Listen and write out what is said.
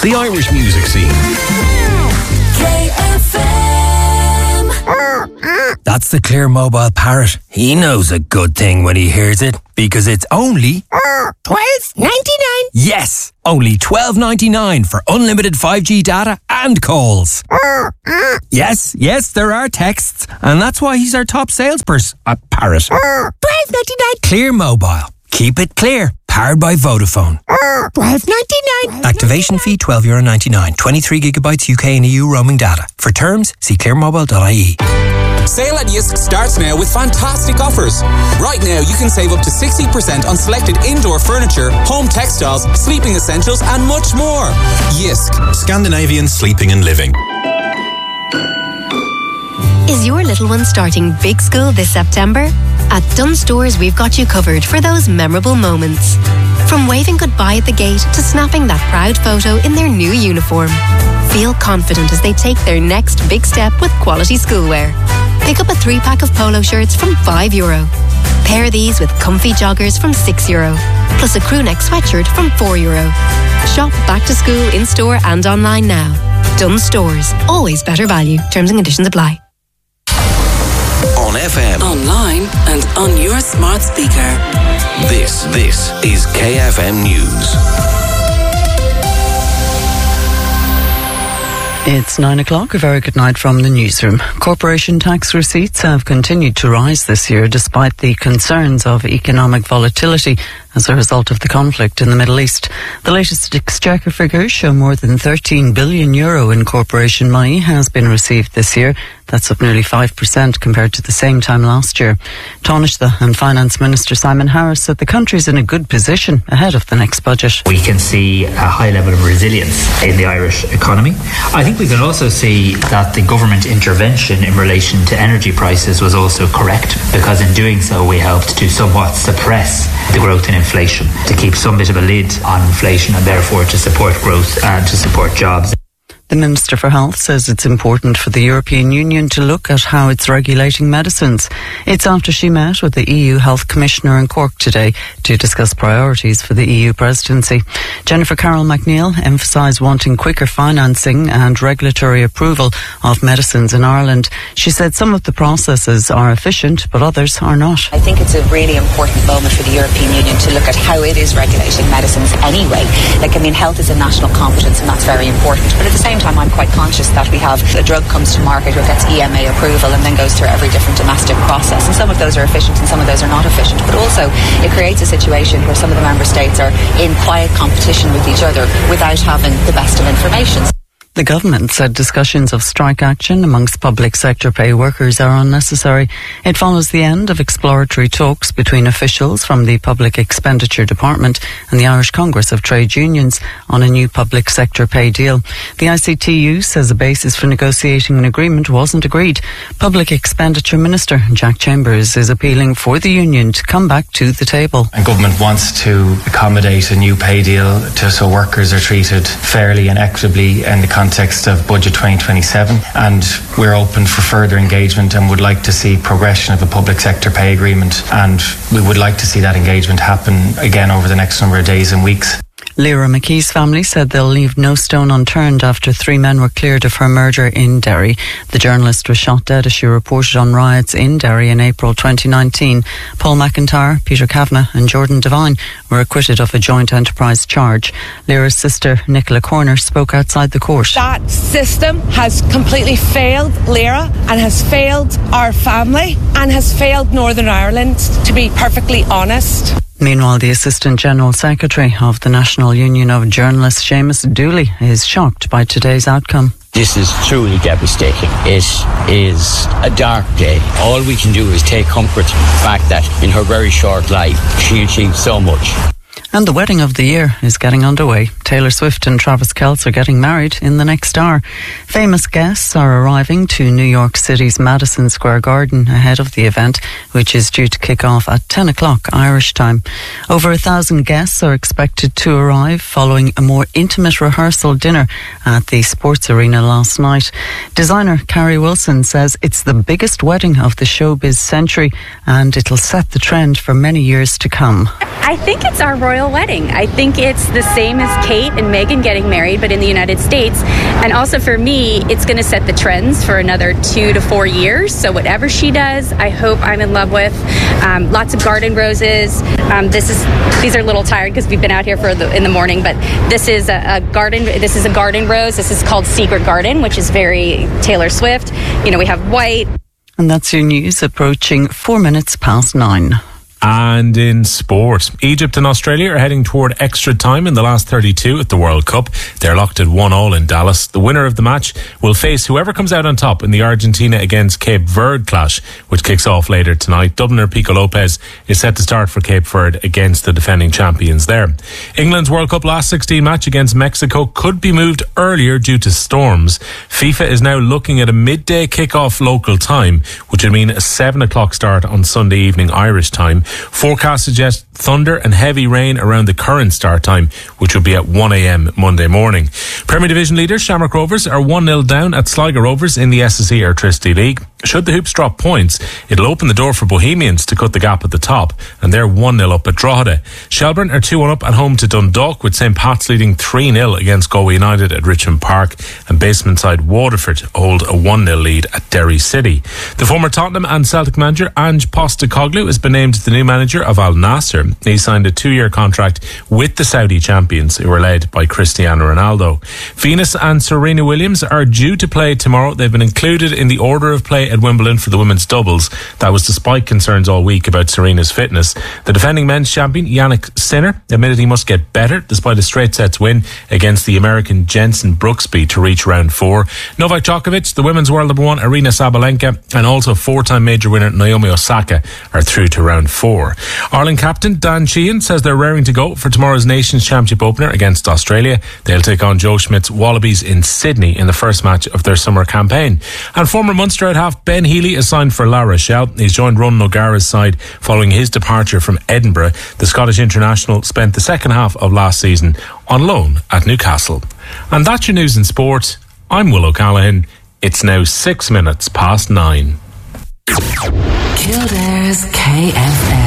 the Irish music scene. That's the Clear Mobile Parrot. He knows a good thing when he hears it, because it's only $12.99. Yes, only $12.99 for unlimited 5G data and calls. Yes, there are texts, and that's why he's our top salesperson. Parrot. $12.99. Clear Mobile. Keep it clear. Powered by Vodafone. $12.99. Activation fee €12.99. 23 gigabytes UK and EU roaming data. For terms, see clearmobile.ie. Sale at Yisk starts now with fantastic offers. Right now you can save up to 60% on selected indoor furniture, home textiles, sleeping essentials and much more. Yisk. Scandinavian sleeping and living. Is your little one starting big school this September? At Dunnes Stores, we've got you covered for those memorable moments. From waving goodbye at the gate to snapping that proud photo in their new uniform. Feel confident as they take their next big step with quality schoolwear. Pick up a 3-pack of polo shirts from €5. Pair these with comfy joggers from €6, plus a crewneck sweatshirt from €4. Shop back to school in store and online now. Dunnes Stores, always better value. Terms and conditions apply. On FM, online and on your smart speaker. This is KFM News. It's 9 o'clock. A very good night from the newsroom. Corporation tax receipts have continued to rise this year despite the concerns of economic volatility as a result of the conflict in the Middle East. The latest Exchequer figures show more than €13 billion in corporation money has been received this year. That's up nearly 5% compared to the same time last year. Taoiseach and Finance Minister Simon Harris said the country's in a good position ahead of the next budget. We can see a high level of resilience in the Irish economy. I think we can also see that the government intervention in relation to energy prices was also correct, because in doing so we helped to somewhat suppress the growth in inflation, to keep some bit of a lid on inflation and therefore to support growth and to support jobs. The Minister for Health says it's important for the European Union to look at how it's regulating medicines. It's after she met with the EU Health Commissioner in Cork today to discuss priorities for the EU presidency. Jennifer Carroll McNeill emphasised wanting quicker financing and regulatory approval of medicines in Ireland. She said some of the processes are efficient, but others are not. I think it's a really important moment for the European Union to look at how it is regulating medicines anyway. Health is a national competence and that's very important. But at the same time, I'm quite conscious that we have a drug comes to market or gets EMA approval and then goes through every different domestic process. And some of those are efficient and some of those are not efficient. But also, it creates a situation where some of the member states are in quiet competition with each other without having the best of information. The government said discussions of strike action amongst public sector pay workers are unnecessary. It follows the end of exploratory talks between officials from the Public Expenditure Department and the Irish Congress of Trade Unions on a new public sector pay deal. The ICTU says a basis for negotiating an agreement wasn't agreed. Public Expenditure Minister Jack Chambers is appealing for the union to come back to the table. And government wants to accommodate a new pay deal so workers are treated fairly and equitably in the context of Budget 2027, and we're open for further engagement and would like to see progression of a public sector pay agreement, and we would like to see that engagement happen again over the next number of days and weeks. Lyra McKee's family said they'll leave no stone unturned after 3 men were cleared of her murder in Derry. The journalist was shot dead as she reported on riots in Derry in April 2019. Paul McIntyre, Peter Kavanagh and Jordan Devine were acquitted of a joint enterprise charge. Lyra's sister, Nicola Corner, spoke outside the court. That system has completely failed Lyra and has failed our family and has failed Northern Ireland, to be perfectly honest. Meanwhile, the Assistant General Secretary of the National Union of Journalists, Seamus Dooley, is shocked by today's outcome. This is truly devastating. It is a dark day. All we can do is take comfort in the fact that in her very short life, she achieved so much. And the wedding of the year is getting underway. Taylor Swift and Travis Kelce are getting married in the next hour. Famous guests are arriving to New York City's Madison Square Garden ahead of the event, which is due to kick off at 10 o'clock Irish time. Over 1,000 guests are expected to arrive following a more intimate rehearsal dinner at the Sports Arena last night. Designer Carrie Wilson says it's the biggest wedding of the showbiz century and it'll set the trend for many years to come. I think it's our royal royal wedding. I think it's the same as Kate and Meghan getting married, but in the United States. And also for me, it's going to set the trends for another 2 to 4 years. So whatever she does, I hope I'm in love with. Lots of garden roses. These are a little tired because we've been out here in the morning, but this is a garden. This is a garden rose. This is called Secret Garden, which is very Taylor Swift. You know, we have white. And that's your news approaching 4 minutes past 9. And in sport, Egypt and Australia are heading toward extra time in the last 32 at the World Cup. They're locked at 1-1 in Dallas. The winner of the match will face whoever comes out on top in the Argentina against Cape Verde clash, which kicks off later tonight. Dubliner Pico Lopez is set to start for Cape Verde against the defending champions there. England's World Cup last 16 match against Mexico could be moved earlier due to storms. FIFA is now looking at a midday kick-off local time, which would mean a 7 o'clock start on Sunday evening Irish time. Forecasts suggest thunder and heavy rain around the current start time, which will be at 1 a.m. Monday morning. Premier Division leaders Shamrock Rovers are 1-0 down at Sligo Rovers in the SSE Electricity League. Should the Hoops drop points, it'll open the door for Bohemians to cut the gap at the top, and they're 1-0 up at Drogheda. Shelburne are 2-1 up at home to Dundalk, with St. Pat's leading 3-0 against Galway United at Richmond Park, and basement side Waterford hold a 1-0 lead at Derry City. The former Tottenham and Celtic manager Ange Postecoglou has been named the new manager of Al Nassr. He signed a 2-year contract with the Saudi champions, who are led by Cristiano Ronaldo. Venus and Serena Williams are due to play tomorrow. They've been included in the order of play at Wimbledon for the women's doubles. That was despite concerns all week about Serena's fitness. The defending men's champion Yannick Sinner admitted he must get better despite a straight sets win against the American Jensen Brooksby to reach round 4. Novak Djokovic, the women's world number 1 Aryna Sabalenka, and also 4-time major winner Naomi Osaka are through to round 4. Ireland captain Dan Sheehan says they're raring to go for tomorrow's Nations Championship opener against Australia. They'll take on Joe Schmidt's Wallabies in Sydney in the first match of their summer campaign. And former Munster out half Ben Healy is signed for La Rochelle. He's joined Ronan O'Gara's side following his departure from Edinburgh. The Scottish international spent the second half of last season on loan at Newcastle. And that's your news in sport. I'm Will O'Callaghan. It's now 6 minutes past 9. Kildare's KFM.